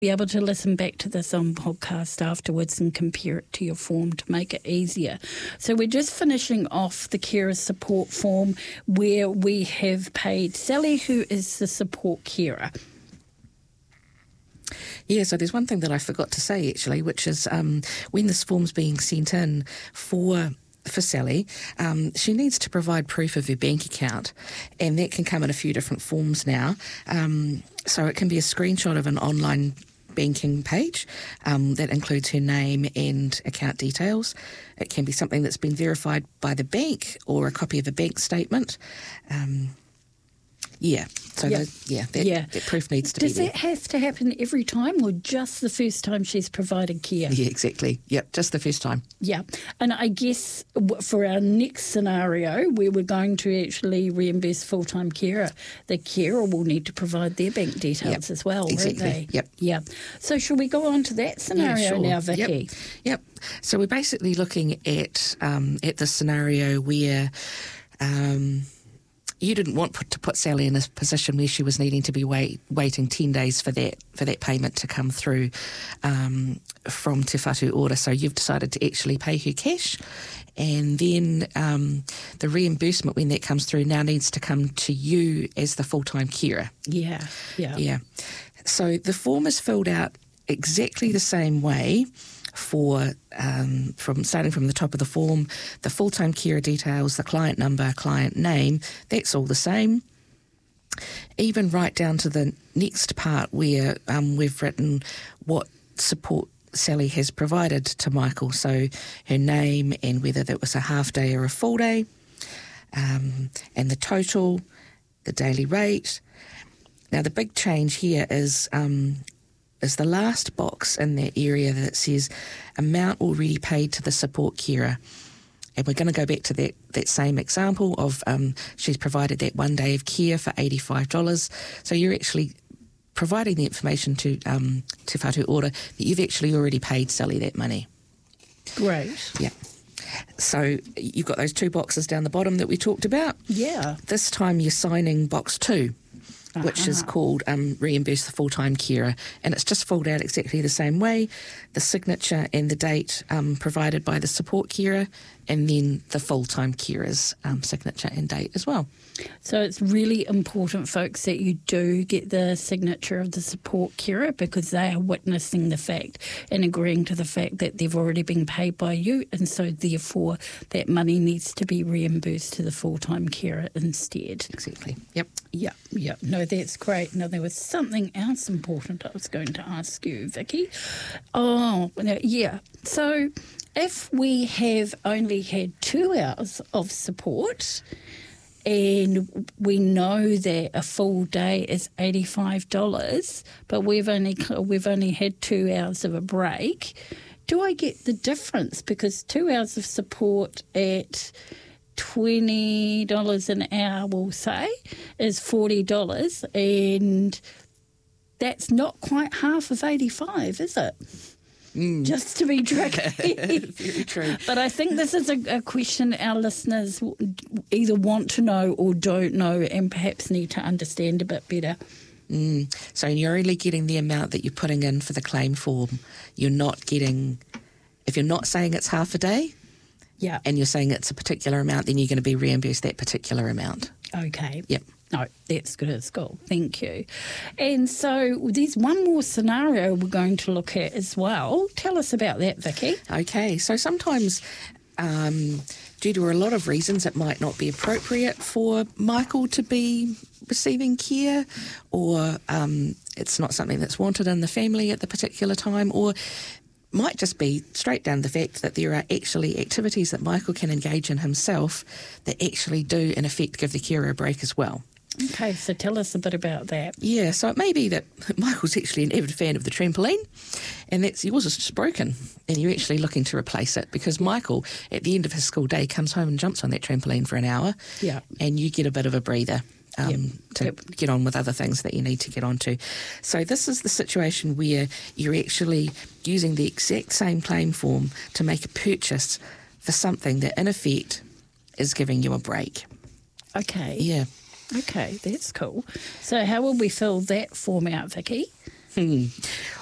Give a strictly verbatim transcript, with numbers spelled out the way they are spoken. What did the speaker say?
Be able to listen back to this on podcast afterwards and compare it to your form to make it easier. So we're just finishing off the carer support form where we have paid Sally, who is the support carer. Yeah, so there's one thing that I forgot to say actually, which is um, when this form's being sent in for for Sally, um, she needs to provide proof of her bank account, and that can come in a few different forms now. Um, so it can be a screenshot of an online banking page um, that includes her name and account details. It can be something that's been verified by the bank or a copy of a bank statement. Um, yeah, so Yep. the, yeah, that, Yeah. that proof needs to Does be there. that have to happen every time or just the first time she's provided care? Yeah, exactly. Yep, just the first time. Yeah, and I guess w- for our next scenario where we're going to actually reimburse full-time carer, the carer will need to provide their bank details Yep, as well, exactly, won't they? yep. Yeah. So shall we go on to that scenario Yeah, sure. now, Vicky? Yep. Yep. So we're basically looking at um, at the scenario where um, you didn't want put, to put Sally in a position where she was needing to be wait, waiting ten days for that for that payment to come through um, from Te Whatu Ora. So you've decided to actually pay her cash, and then um, the reimbursement when that comes through now needs to come to you as the full-time carer. Yeah, yeah. Yeah. So the form is filled out exactly the same way for um, from starting from the top of the form, the full-time carer details, the client number, client name, that's all the same. Even right down to the next part where um, we've written what support Sally has provided to Michael, so her name and whether that was a half day or a full day, um, and the total, the daily rate. Now the big change here is um, is the last box in that area that says amount already paid to the support carer. And we're going to go back to that, that same example of um, she's provided that one day of care for eighty-five dollars. So you're actually providing the information to um, Te Whatu Ora that you've actually already paid Sally that money. Great. Yeah. So you've got those two boxes down the bottom that we talked about. Yeah. This time you're signing box two, which is Uh-huh. called um, reimburse the full-time carer, and it's just filled out exactly the same way, the signature and the date um, provided by the support carer, and then the full-time carer's um, signature and date as well. So it's really important, folks, that you do get the signature of the support carer because they are witnessing the fact and agreeing to the fact that they've already been paid by you, and so therefore that money needs to be reimbursed to the full-time carer instead. Exactly. Yep. Yeah, yeah. No, that's great. Now, there was something else important I was going to ask you, Vicky. Oh, no, yeah. So if we have only had two hours of support and we know that a full day is eighty-five dollars, but we've only we've only had two hours of a break, do I get the difference? Because two hours of support at twenty dollars an hour, we'll say, is forty dollars, and that's not quite half of eighty-five, is it? Mm. Just to be tricky. Very true. But I think this is a, a question our listeners either want to know or don't know and perhaps need to understand a bit better. Mm. So you're only getting the amount that you're putting in for the claim form. You're not getting, if you're not saying it's half a day, yeah, and you're saying it's a particular amount, then you're going to be reimbursed that particular amount. Okay. Yep. No, that's good at school. Thank you. And so there's one more scenario we're going to look at as well. Tell us about that, Vicky. Okay. So sometimes, um, due to a lot of reasons, it might not be appropriate for Michael to be receiving care, or um, it's not something that's wanted in the family at the particular time, or might just be straight down the fact that there are actually activities that Michael can engage in himself that actually do, in effect, give the carer a break as well. Okay, so tell us a bit about that. Yeah, so it may be that Michael's actually an avid fan of the trampoline, and that's yours is just broken, and you're actually looking to replace it because Michael, at the end of his school day, comes home and jumps on that trampoline for an hour, yeah, and you get a bit of a breather. Um, yep. to Yep. get on with other things that you need to get onto. So this is the situation where you're actually using the exact same claim form to make a purchase for something that in effect is giving you a break. Okay. Yeah. Okay, that's cool. So how will we fill that form out, Vicky? Hmm.